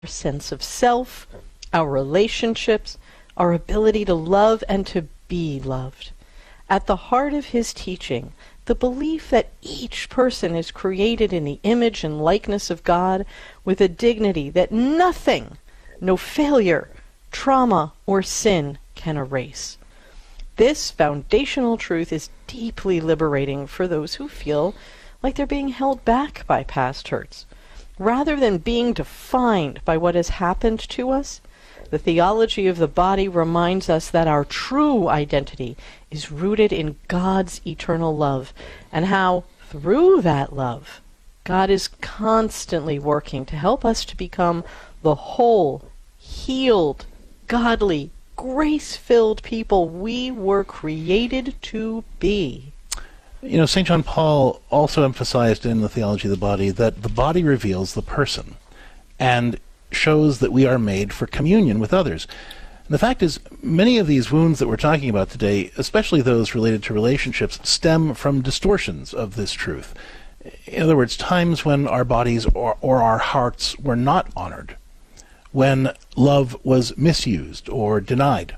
sense of self, our relationships, our ability to love and to be loved. At the heart of his teaching, the belief that each person is created in the image and likeness of God with a dignity that nothing, no failure, trauma, or sin can erase. This foundational truth is deeply liberating for those who feel like they're being held back by past hurts. Rather than being defined by what has happened to us, the theology of the body reminds us that our true identity is rooted in God's eternal love, and how, through that love, God is constantly working to help us to become the whole, healed, godly, grace-filled people we were created to be. You know, St. John Paul also emphasized in the theology of the body that the body reveals the person and shows that we are made for communion with others. And the fact is, many of these wounds that we're talking about today, especially those related to relationships, stem from distortions of this truth. In other words, times when our bodies or our hearts were not honored, when love was misused or denied.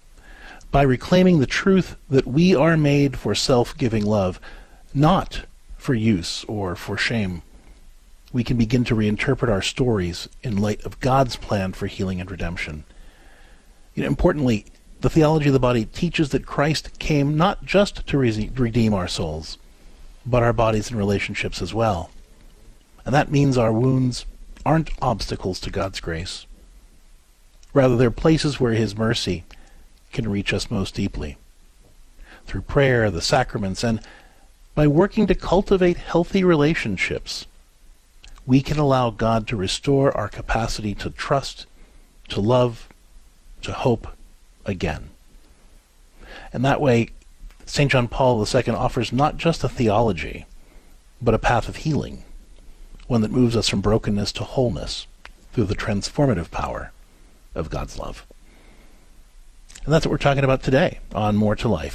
By reclaiming the truth that we are made for self-giving love, not for use or for shame, we can begin to reinterpret our stories in light of God's plan for healing and redemption. Importantly, the theology of the body teaches that Christ came not just to redeem our souls, but our bodies and relationships as well. And that means our wounds aren't obstacles to God's grace. Rather, they're places where his mercy can reach us most deeply. Through prayer, the sacraments, and by working to cultivate healthy relationships, we can allow God to restore our capacity to trust, to love, to hope again. And that way, St. John Paul II offers not just a theology, but a path of healing, one that moves us from brokenness to wholeness through the transformative power of God's love. And that's what we're talking about today on More to Life.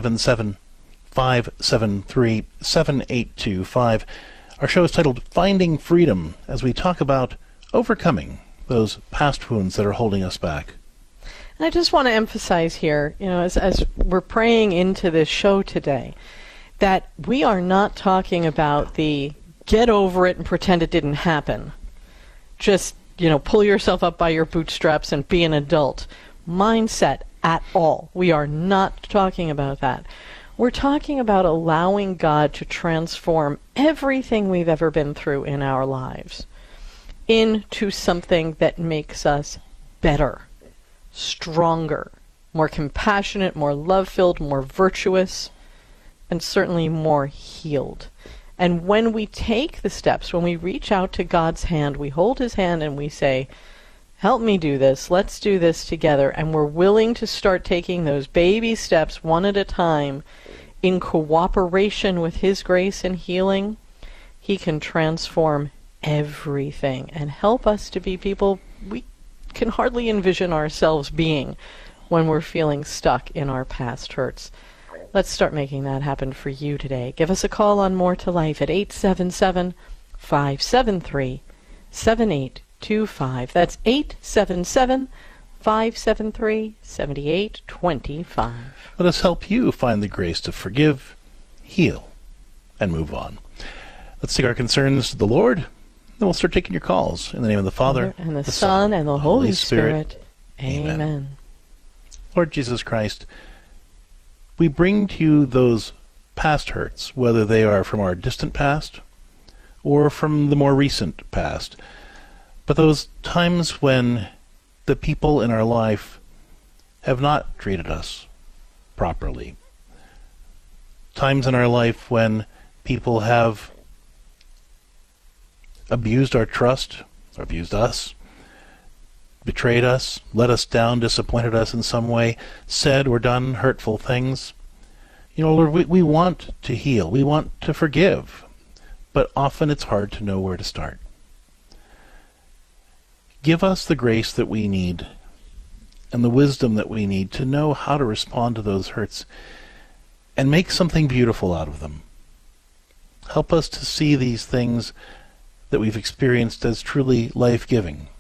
877-573-7825. Our show is titled Finding Freedom, as we talk about overcoming those past wounds that are holding us back. And I just want to emphasize here, as we're praying into this show today, that we are not talking about the get over it and pretend it didn't happen. Just, pull yourself up by your bootstraps and be an adult mindset at all. We are not talking about that. We're talking about allowing God to transform everything we've ever been through in our lives into something that makes us better, stronger, more compassionate, more love-filled, more virtuous, and certainly more healed. And when we take the steps, when we reach out to God's hand, we hold his hand and we say, help me do this, let's do this together, and we're willing to start taking those baby steps one at a time in cooperation with his grace and healing, he can transform everything and help us to be people we can hardly envision ourselves being when we're feeling stuck in our past hurts. Let's start making that happen for you today. Give us a call on More to Life at 877-573-7825. That's 877-573-7825. Let us help you find the grace to forgive, heal, and move on. Let's take our concerns to the Lord, then we'll start taking your calls. In the name of the Father, and the Son, and the Holy Spirit. Amen. Lord Jesus Christ, we bring to you those past hurts, whether they are from our distant past or from the more recent past. But those times when the people in our life have not treated us properly. Times in our life when people have abused our trust, or abused us, betrayed us, let us down, disappointed us in some way, said or done hurtful things. Lord, we want to heal. We want to forgive. But often it's hard to know where to start. Give us the grace that we need and the wisdom that we need to know how to respond to those hurts and make something beautiful out of them. Help us to see these things that we've experienced as truly life-giving,